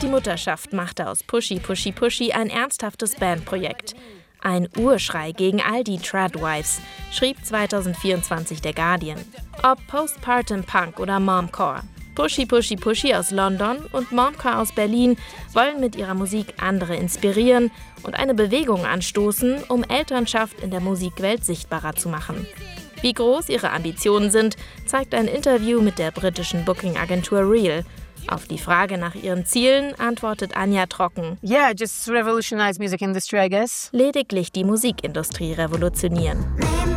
Die Mutterschaft machte aus Pushy Pushy Pushy ein ernsthaftes Bandprojekt. Ein Urschrei gegen all die Tradwives, schrieb 2024 der Guardian. Ob Postpartum Punk oder Momcore. Pushy Pushy Pushy aus London und Momcore aus Berlin wollen mit ihrer Musik andere inspirieren und eine Bewegung anstoßen, um Elternschaft in der Musikwelt sichtbarer zu machen. Wie groß ihre Ambitionen sind, zeigt ein Interview mit der britischen Booking-Agentur Real. Auf die Frage nach ihren Zielen antwortet Anja trocken: Yeah, just revolutionize music industry, I guess. Lediglich die Musikindustrie revolutionieren.